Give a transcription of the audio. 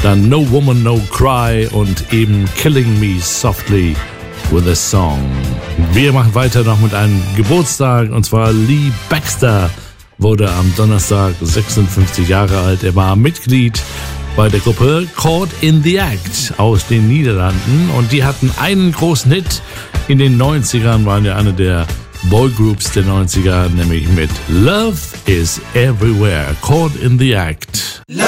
Dann No Woman, No Cry und eben Killing Me Softly with a Song. Wir machen weiter noch mit einem Geburtstag, und zwar Lee Baxter wurde am Donnerstag 56 Jahre alt. Er war Mitglied bei der Gruppe Caught in the Act aus den Niederlanden, und die hatten einen großen Hit in den 90ern, waren ja eine der Boygroups der 90er, nämlich mit Love is Everywhere, Caught in the Act.